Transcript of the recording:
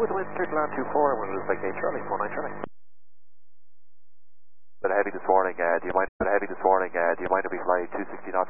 with wind circle on 24, when it was like 8 Charlie, 49 Charlie. Bit heavy this morning, do you mind if we fly 260 knots?